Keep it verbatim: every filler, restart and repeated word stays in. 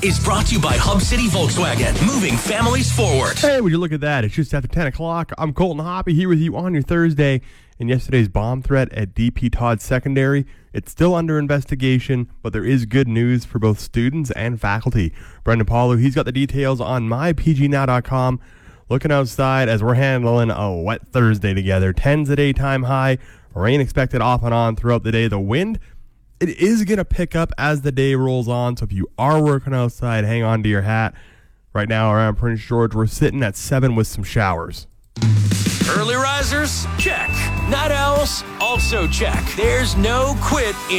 is brought to you by Hub City Volkswagen, moving families forward. Hey, would you look at that? It's just after ten o'clock. I'm Colton Hoppy here with you on your Thursday. And yesterday's bomb threat at D P Todd Secondary, it's still under investigation, but there is good news for both students and faculty. Brendan Paulo, he's got the details on my p g now dot com. Looking outside as we're handling a wet Thursday together. Tens a daytime high, rain expected off and on throughout the day. The wind, it is going to pick up as the day rolls on, so if you are working outside, hang on to your hat. Right now around Prince George, we're sitting at seven with some showers. Early risers? Check. Night owls? Also check. There's no quit in